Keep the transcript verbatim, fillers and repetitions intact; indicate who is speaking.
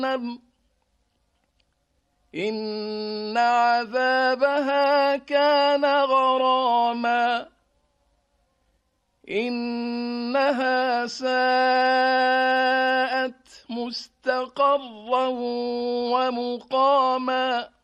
Speaker 1: إن عذابها كان غراما إنها ساءت مستقرا ومقاما